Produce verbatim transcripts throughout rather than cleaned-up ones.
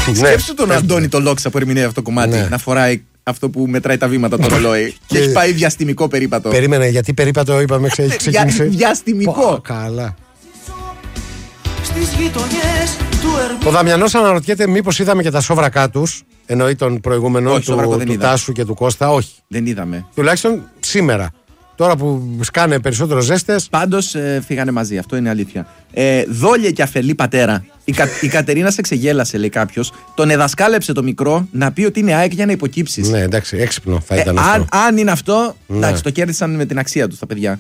Σκέψου τον Αντώνη το Λόξα που ερμηνεύει αυτό το κομμάτι. Ναι. Να φοράει αυτό που μετράει τα βήματα το ρολόι. Και έχει πάει διαστημικό περίπατο. Περίμενε, γιατί περίπατο είπαμε, έχει ξεκίνησε. Διαστημικό. Καλά. Ο Δαμιανός αναρωτιέται μήπως είδαμε και τα σόβρακά τους. Εννοεί τον προηγούμενο του, του Τάσου και του Κώστα. Όχι. Δεν είδαμε. Τουλάχιστον σήμερα. Τώρα που σκάνε περισσότερο ζέστες. Πάντως ε, φύγανε μαζί, αυτό είναι αλήθεια. Ε, δόλια και αφελή πατέρα. Η, Κα, η Κατερίνα σε ξεγέλασε, λέει κάποιος. Τον εδασκάλεψε το μικρό να πει ότι είναι ΑΕΚ για να υποκύψεις. Ναι, εντάξει, έξυπνο θα ήταν ε, αυτό. Αν, αν είναι αυτό, ναι. εντάξει, το κέρδισαν με την αξία του τα παιδιά.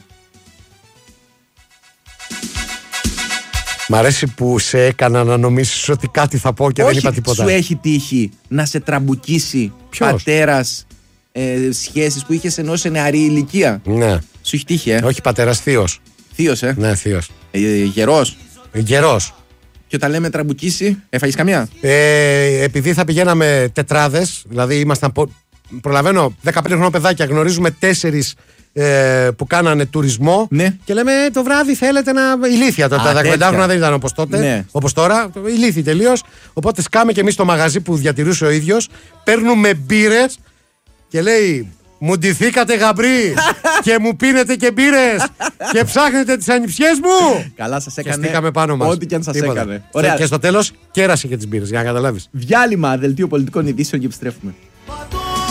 Μ' αρέσει που σε έκανα να νομίσεις ότι κάτι θα πω και όχι, δεν είπα τίποτα. Σου έχει τύχει να σε τραμπουκίσει πατέρας ε, σχέσεις που είχες ενώ σε νεαρή ηλικία? Ναι. Σου έχει τύχει, ε? Όχι, πατέρας, θείος. Θείος, ε? Ναι, θείος. Ε, γερός. Γερός. Και όταν λέμε τραμπουκίσει, έφαγες καμιά? Ε, επειδή θα πηγαίναμε τετράδες, δηλαδή ήμασταν. Πο... Προλαβαίνω δεκαπέντε χρόνια παιδάκια, γνωρίζουμε τέσσερις ε, που κάνανε τουρισμό. Ναι. Και λέμε το βράδυ θέλετε να. Ηλίθια τότε. Τα δεκαπέντε χρόνια δεν ήταν όπως τότε. Ναι. Όπως τώρα. Ηλίθιοι τελείως. Οπότε σκάμε και εμείς στο μαγαζί που διατηρούσε ο ίδιος. Παίρνουμε μπύρες και λέει. Μου ντυθήκατε γαμπροί και μου πίνετε και μπύρες και ψάχνετε τις ανιψιές μου. Καλά σας έκανε. Και στήκαμε πάνω μας. Ό,τι και αν σας Τίποτα. έκανε. Ωραία. Και στο τέλος κέρασε και τις μπύρες, για να καταλάβεις. Διάλειμμα, δελτίο πολιτικών ειδήσεων και επιστρέφουμε.